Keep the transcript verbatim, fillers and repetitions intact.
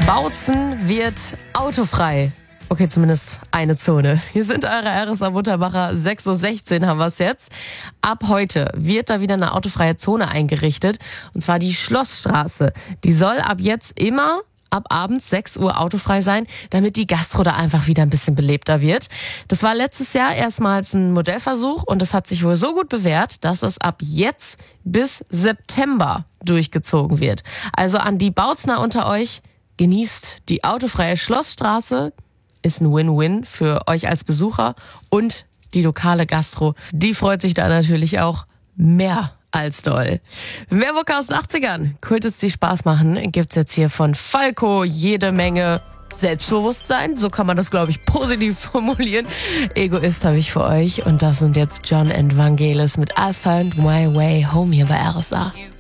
Bautzen wird autofrei. Okay, zumindest eine Zone. Hier sind eure R S A Muttermacher. sechs Uhr sechzehn haben wir es jetzt. Ab heute wird da wieder eine autofreie Zone eingerichtet. Und zwar die Schlossstraße. Die soll ab jetzt immer ab abends sechs Uhr autofrei sein, damit die Gastro da einfach wieder ein bisschen belebter wird. Das war letztes Jahr erstmals ein Modellversuch und das hat sich wohl so gut bewährt, dass es ab jetzt bis September durchgezogen wird. Also an die Bautzner unter euch, genießt die autofreie Schlossstraße. Ist ein Win-Win für euch als Besucher und die lokale Gastro. Die freut sich da natürlich auch mehr als doll. Mehr Mucke aus den achtzigern, Kultus, die Spaß machen, gibt's jetzt hier von Falco jede Menge Selbstbewusstsein. So kann man das, glaube ich, positiv formulieren. Egoist habe ich für euch und das sind jetzt John and Vangelis mit I Found My Way Home hier bei R S A.